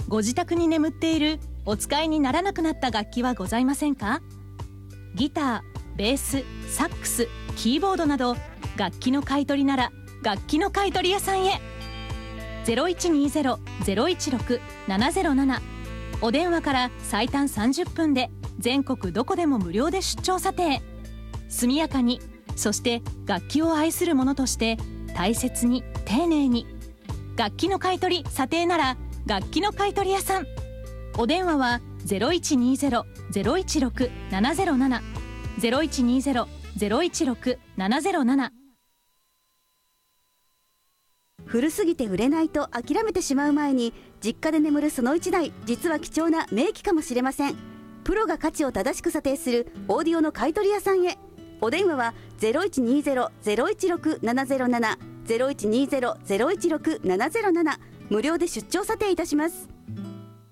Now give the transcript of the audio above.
ご自宅に眠っているお使いにならなくなった楽器はございませんか？ギター、ベース、サックス、キーボードなど楽器の買い取りなら楽器の買取屋さんへ。 0120-016-707 お電話から最短30分で全国どこでも無料で出張査定。速やかに、そして楽器を愛する者として大切に丁寧に。楽器の買い取り査定なら楽器の買い取り屋さん。お電話は 0120-016-707 0120-016-707。 古すぎて売れないと諦めてしまう前に、実家で眠るその1台、実は貴重な名機かもしれません。プロが価値を正しく査定するオーディオの買取屋さんへ。お電話は 0120-016-707 0120-016-707 無料で出張査定いたします。